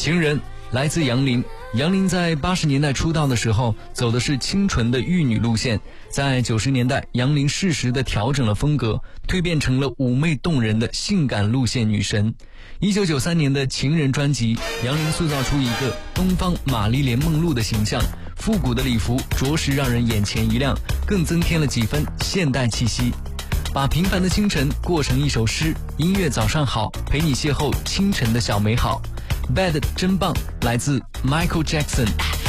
情人来自杨林。杨林在80年代出道的时候走的是清纯的玉女路线，在90年代杨林适时地调整了风格，蜕变成了妩媚动人的性感路线女神。1993年的情人专辑，杨林塑造出一个东方玛丽莲梦露的形象，复古的礼服着实让人眼前一亮，更增添了几分现代气息。把平凡的清晨过成一首诗，音乐早上好，陪你邂逅清晨的小美好。Bad 真棒，来自 Michael Jackson。